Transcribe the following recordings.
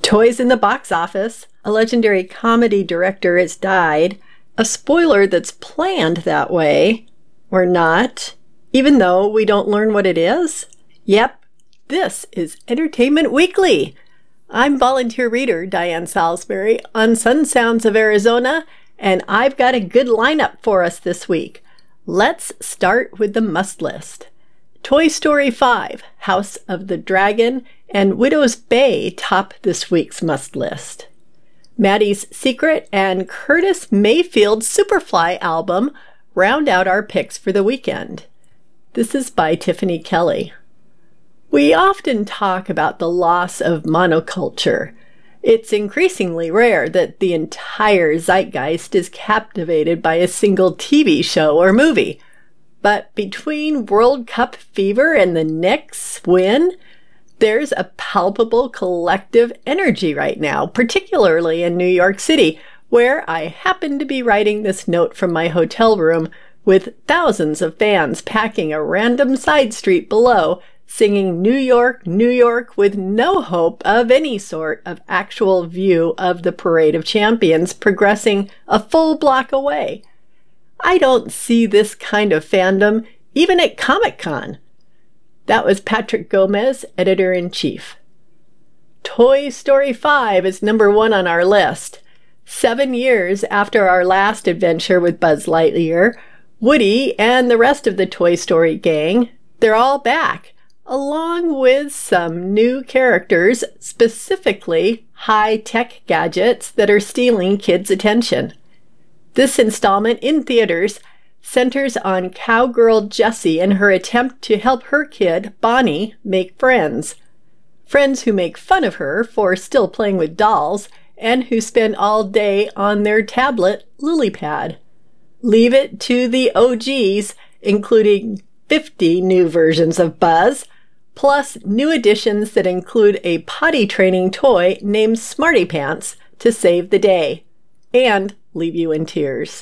Toys in the box office. A legendary comedy director has died. A spoiler that's planned that way, or not, even though we don't learn what it is. Yep, this is Entertainment Weekly. I'm volunteer reader Diane Salisbury on Sun Sounds of Arizona, and I've got a good lineup for us this week. Let's start with the must list. Toy Story 5, House of the Dragon, and Widow's Bay top this week's must list. Maddie's Secret and Curtis Mayfield's Superfly album round out our picks for the weekend. This is by Tiffany Kelly. We often talk about the loss of monoculture. It's increasingly rare that the entire zeitgeist is captivated by a single TV show or movie. But between World Cup fever and the Knicks win, there's a palpable collective energy right now, particularly in New York City, where I happen to be writing this note from my hotel room with thousands of fans packing a random side street below, singing New York, New York, with no hope of any sort of actual view of the Parade of Champions progressing a full block away. I don't see this kind of fandom even at Comic-Con. That was Patrick Gomez, Editor-in-Chief. Toy Story 5 is number 1 on our list. 7 years after our last adventure with Buzz Lightyear, Woody and the rest of the Toy Story gang, they're all back, along with some new characters, specifically high-tech gadgets that are stealing kids' attention. This installment in theaters centers on cowgirl Jessie and her attempt to help her kid, Bonnie, make friends. Friends who make fun of her for still playing with dolls and who spend all day on their tablet LilyPad. Leave it to the OGs, including 50 new versions of Buzz, plus new additions that include a potty training toy named Smarty Pants to save the day and leave you in tears.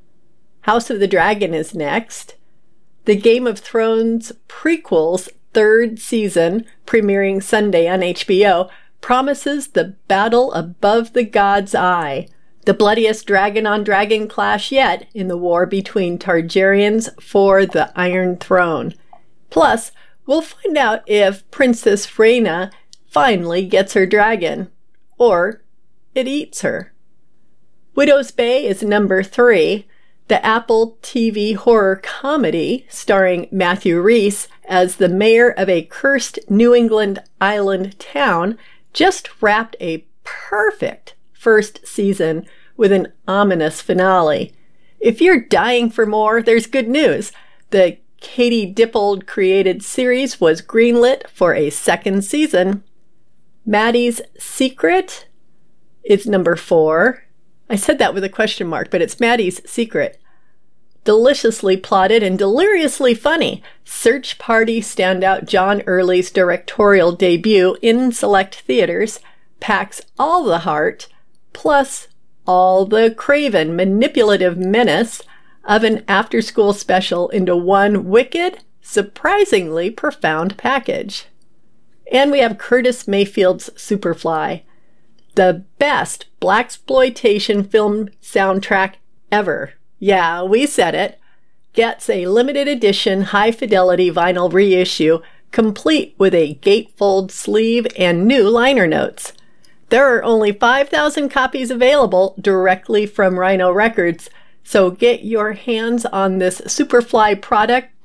House of the Dragon is next. The Game of Thrones prequel's 3rd season, premiering Sunday on HBO, promises the battle above the God's Eye, the bloodiest dragon-on-dragon clash yet in the war between Targaryens for the Iron Throne. Plus, we'll find out if Princess Rhaena finally gets her dragon, or it eats her. Widow's Bay is number 3, the Apple TV horror comedy starring Matthew Rhys as the mayor of a cursed New England island town, just wrapped a perfect first season with an ominous finale. If you're dying for more, there's good news. The Katie Dippold created series was greenlit for a 2nd season. Maddie's Secret is number 4. I said that with a question mark, but it's Maddie's Secret. Deliciously plotted and deliriously funny, Search Party standout John Early's directorial debut in select theaters packs all the heart, plus all the craven, manipulative menace of an after-school special into one wicked, surprisingly profound package. And we have Curtis Mayfield's Superfly, the best blaxploitation film soundtrack ever. Yeah, we said it. Gets a limited edition high-fidelity vinyl reissue, complete with a gatefold sleeve and new liner notes. There are only 5,000 copies available directly from Rhino Records, so get your hands on this Superfly product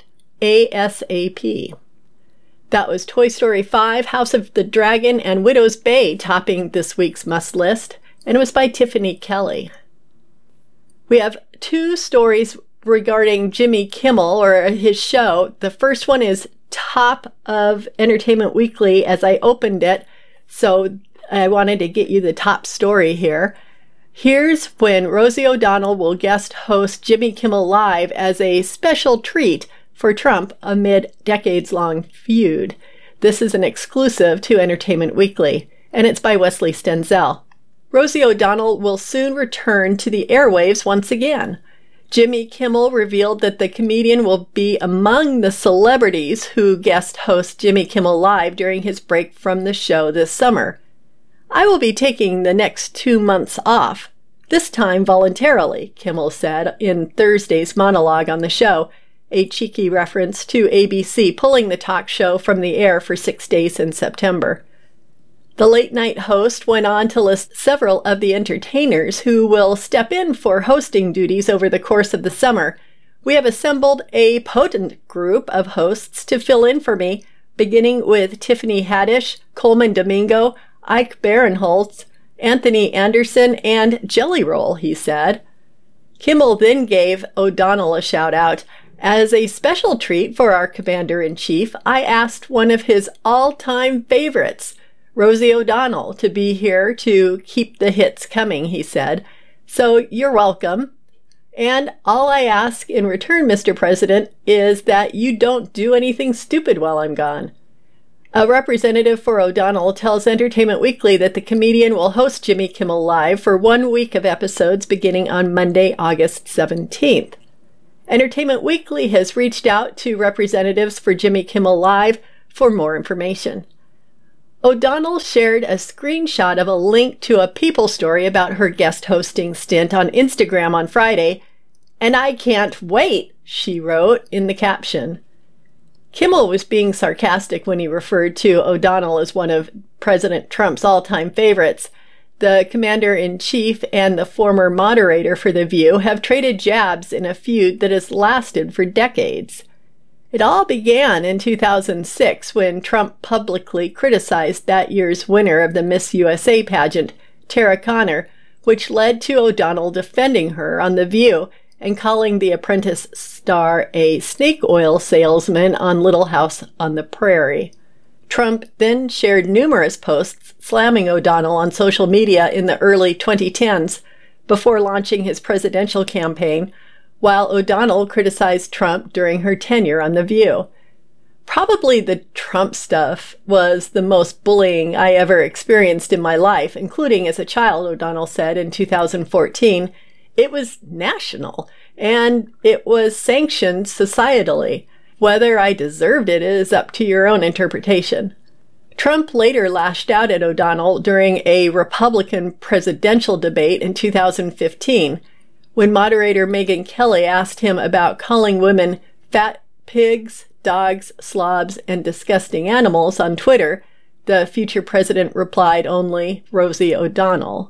ASAP. That was Toy Story 5, House of the Dragon, and Widow's Bay topping this week's must list, and it was by Tiffany Kelly. We have 2 stories regarding Jimmy Kimmel, or his show. The first one is top of Entertainment Weekly as I opened it, so I wanted to get you the top story here. Here's when Rosie O'Donnell will guest host Jimmy Kimmel Live as a special treat for Trump amid decades-long feud. This is an exclusive to Entertainment Weekly, and it's by Wesley Stenzel. Rosie O'Donnell will soon return to the airwaves once again. Jimmy Kimmel revealed that the comedian will be among the celebrities who guest host Jimmy Kimmel Live during his break from the show this summer. I will be taking the next 2 months off, this time voluntarily, Kimmel said in Thursday's monologue on the show, a cheeky reference to ABC pulling the talk show from the air for 6 days in September. The late-night host went on to list several of the entertainers who will step in for hosting duties over the course of the summer. We have assembled a potent group of hosts to fill in for me, beginning with Tiffany Haddish, Coleman Domingo, Ike Barinholtz, Anthony Anderson, and Jelly Roll, he said. Kimmel then gave O'Donnell a shout-out. As a special treat for our commander-in-chief, I asked one of his all-time favorites, Rosie O'Donnell, to be here to keep the hits coming, he said. So you're welcome. And all I ask in return, Mr. President, is that you don't do anything stupid while I'm gone. A representative for O'Donnell tells Entertainment Weekly that the comedian will host Jimmy Kimmel Live for 1 week of episodes beginning on Monday, August 17th. Entertainment Weekly has reached out to representatives for Jimmy Kimmel Live for more information. O'Donnell shared a screenshot of a link to a People story about her guest hosting stint on Instagram on Friday, and I can't wait, she wrote in the caption. Kimmel was being sarcastic when he referred to O'Donnell as one of President Trump's all-time favorites. The commander-in-chief and the former moderator for The View have traded jabs in a feud that has lasted for decades. It all began in 2006 when Trump publicly criticized that year's winner of the Miss USA pageant, Tara Conner, which led to O'Donnell defending her on The View and calling the Apprentice star a snake oil salesman on Little House on the Prairie. Trump then shared numerous posts slamming O'Donnell on social media in the early 2010s before launching his presidential campaign, while O'Donnell criticized Trump during her tenure on The View. Probably the Trump stuff was the most bullying I ever experienced in my life, including as a child, O'Donnell said in 2014. It was national, and it was sanctioned societally. Whether I deserved it is up to your own interpretation. Trump later lashed out at O'Donnell during a Republican presidential debate in 2015, when moderator Megyn Kelly asked him about calling women fat pigs, dogs, slobs, and disgusting animals on Twitter. The future president replied only Rosie O'Donnell.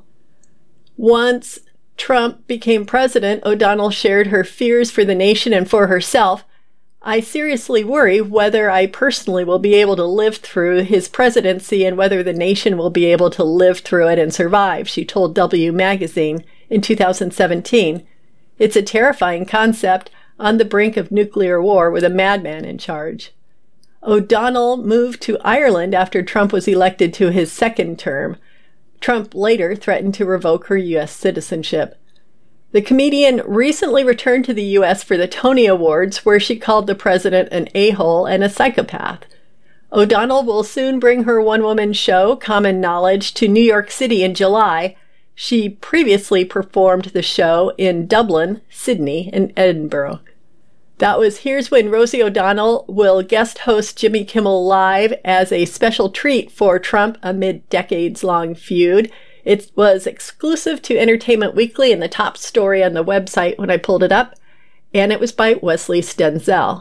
Once Trump became president, O'Donnell shared her fears for the nation and for herself. I seriously worry whether I personally will be able to live through his presidency and whether the nation will be able to live through it and survive, she told W Magazine in 2017. It's a terrifying concept on the brink of nuclear war with a madman in charge. O'Donnell moved to Ireland after Trump was elected to his second term. Trump later threatened to revoke her U.S. citizenship. The comedian recently returned to the U.S. for the Tony Awards, where she called the president an a-hole and a psychopath. O'Donnell will soon bring her one-woman show, Common Knowledge, to New York City in July. She previously performed the show in Dublin, Sydney, and Edinburgh. That was Here's When Rosie O'Donnell will guest host Jimmy Kimmel Live as a special treat for Trump amid decades-long feud. It was exclusive to Entertainment Weekly and the top story on the website when I pulled it up, and it was by Wesley Stenzel.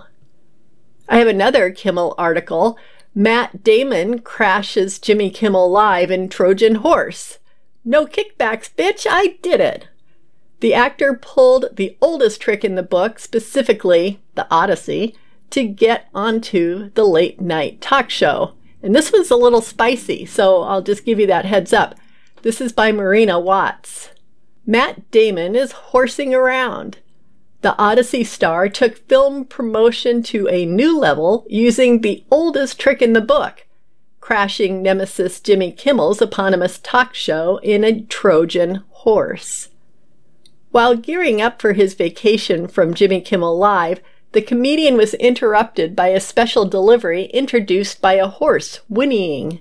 I have another Kimmel article. Matt Damon crashes Jimmy Kimmel Live in Trojan Horse. No kickbacks, bitch, I did it. The actor pulled the oldest trick in the book, specifically the Odyssey, to get onto the late-night talk show. And this was a little spicy, so I'll just give you that heads up. This is by Marina Watts. Matt Damon is horsing around. The Odyssey star took film promotion to a new level using the oldest trick in the book, crashing nemesis Jimmy Kimmel's eponymous talk show in a Trojan horse. While gearing up for his vacation from Jimmy Kimmel Live, the comedian was interrupted by a special delivery introduced by a horse whinnying.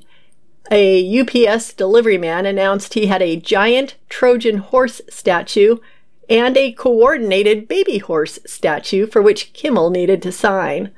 A UPS delivery man announced he had a giant Trojan horse statue and a coordinated baby horse statue for which Kimmel needed to sign.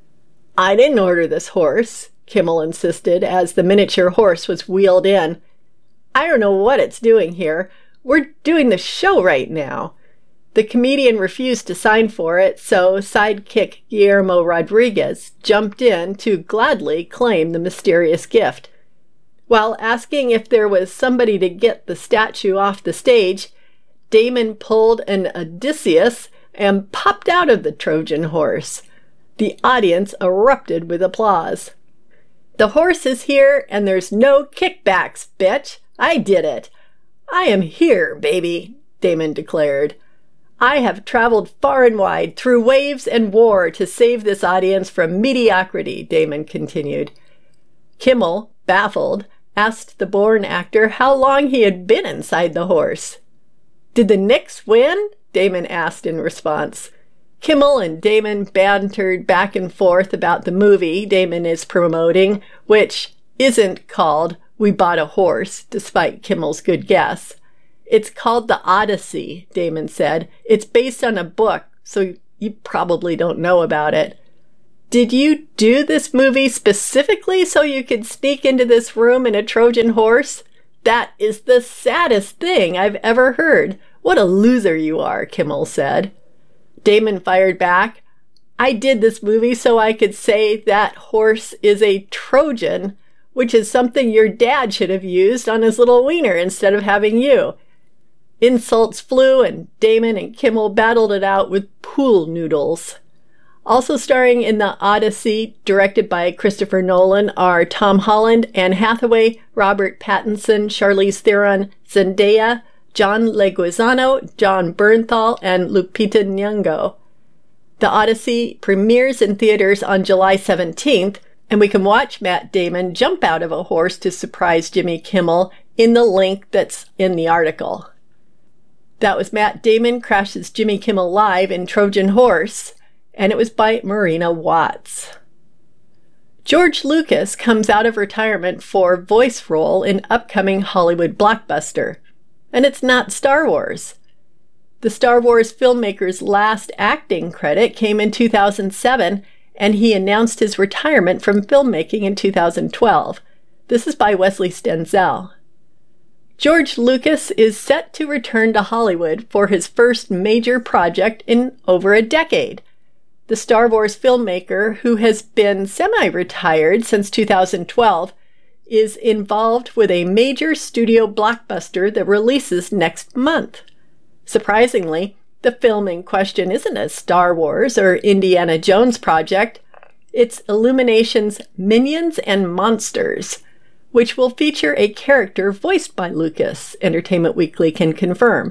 I didn't order this horse, Kimmel insisted as the miniature horse was wheeled in. I don't know what it's doing here. We're doing the show right now." The comedian refused to sign for it, so sidekick Guillermo Rodriguez jumped in to gladly claim the mysterious gift. While asking if there was somebody to get the statue off the stage, Damon pulled an Odysseus and popped out of the Trojan horse. The audience erupted with applause. "The horse is here, and there's no kickbacks, bitch. I did it. I am here, baby," Damon declared. "I have traveled far and wide, through waves and war, to save this audience from mediocrity," Damon continued. Kimmel, baffled, asked the born actor how long he had been inside the horse. "Did the Knicks win?" Damon asked in response. Kimmel and Damon bantered back and forth about the movie Damon is promoting, which isn't called We Bought a Horse, despite Kimmel's good guess. "It's called The Odyssey," Damon said. "It's based on a book, so you probably don't know about it." "Did you do this movie specifically so you could sneak into this room in a Trojan horse? That is the saddest thing I've ever heard. What a loser you are," Kimmel said. Damon fired back, "I did this movie so I could say that horse is a Trojan, which is something your dad should have used on his little wiener instead of having you." Insults flew, and Damon and Kimmel battled it out with pool noodles. Also starring in The Odyssey, directed by Christopher Nolan, are Tom Holland, Anne Hathaway, Robert Pattinson, Charlize Theron, Zendaya, John Leguizamo, John Bernthal, and Lupita Nyong'o. The Odyssey premieres in theaters on July 17th, and we can watch Matt Damon jump out of a horse to surprise Jimmy Kimmel in the link that's in the article. That was Matt Damon crashes Jimmy Kimmel Live in Trojan Horse, and it was by Marina Watts. George Lucas comes out of retirement for voice role in upcoming Hollywood blockbuster. And it's not Star Wars. The Star Wars filmmaker's last acting credit came in 2007, and he announced his retirement from filmmaking in 2012. This is by Wesley Stenzel. George Lucas is set to return to Hollywood for his first major project in over a decade. The Star Wars filmmaker, who has been semi-retired since 2012, is involved with a major studio blockbuster that releases next month. Surprisingly, the film in question isn't a Star Wars or Indiana Jones project. It's Illumination's Minions and Monsters, which will feature a character voiced by Lucas, Entertainment Weekly can confirm.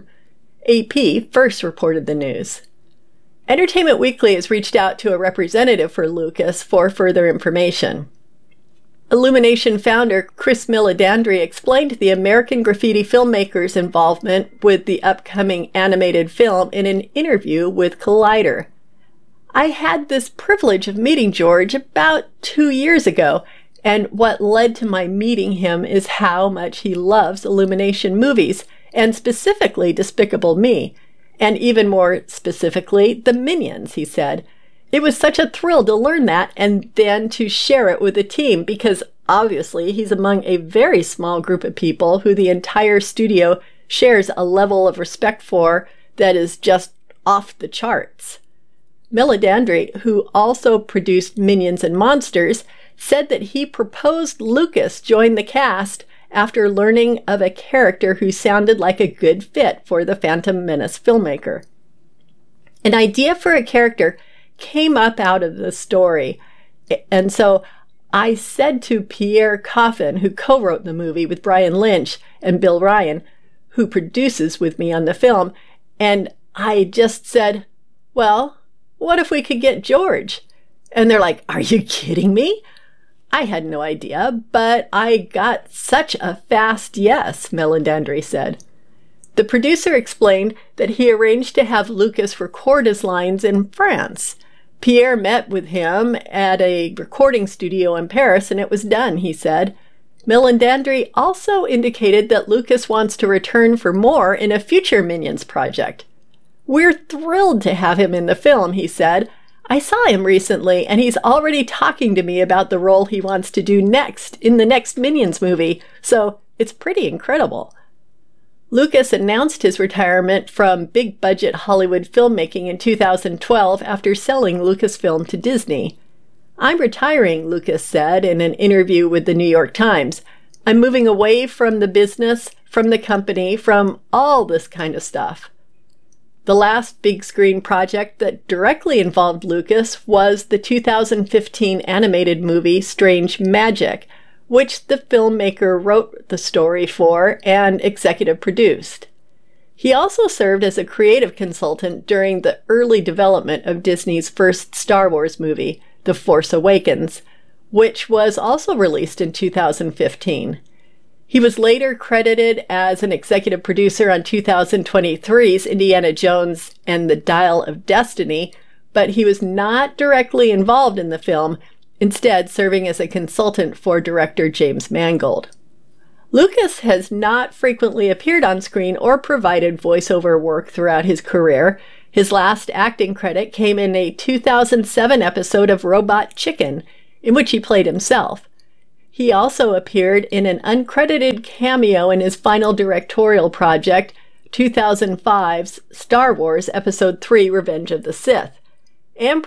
AP first reported the news. Entertainment Weekly has reached out to a representative for Lucas for further information. Illumination founder Chris Meledandri explained the American Graffiti filmmaker's involvement with the upcoming animated film in an interview with Collider. "I had this privilege of meeting George about 2 years ago, and what led to my meeting him is how much he loves Illumination movies, and specifically Despicable Me, and even more specifically, the Minions," he said. "It was such a thrill to learn that and then to share it with the team, because obviously he's among a very small group of people who the entire studio shares a level of respect for that is just off the charts." Meledandri, who also produced Minions and Monsters, said that he proposed Lucas join the cast after learning of a character who sounded like a good fit for the Phantom Menace filmmaker. An idea for a character came up out of the story, and so I said to Pierre Coffin, who co-wrote the movie with Brian Lynch and Bill Ryan, who produces with me on the film, and I just said, "Well, what if we could get George?" And they're like, "Are you kidding me?" I had no idea, but I got such a fast yes, Meledandri said. The producer explained that he arranged to have Lucas record his lines in France. Pierre met with him at a recording studio in Paris, and it was done, he said. Meledandri also indicated that Lucas wants to return for more in a future Minions project. "We're thrilled to have him in the film," he said. "I saw him recently, and he's already talking to me about the role he wants to do next in the next Minions movie, so It's pretty incredible. Lucas announced his retirement from big-budget Hollywood filmmaking in 2012 after selling Lucasfilm to Disney. "I'm retiring," Lucas said in an interview with the New York Times. "I'm moving away from the business, from the company, from all this kind of stuff." The last big screen project that directly involved Lucas was the 2015 animated movie Strange Magic, which the filmmaker wrote the story for and executive produced. He also served as a creative consultant during the early development of Disney's first Star Wars movie, The Force Awakens, which was also released in 2015. He was later credited as an executive producer on 2023's Indiana Jones and the Dial of Destiny, but he was not directly involved in the film, instead serving as a consultant for director James Mangold. Lucas has not frequently appeared on screen or provided voiceover work throughout his career. His last acting credit came in a 2007 episode of Robot Chicken, in which he played himself. He also appeared in an uncredited cameo in his final directorial project, 2005's Star Wars Episode III: Revenge of the Sith, and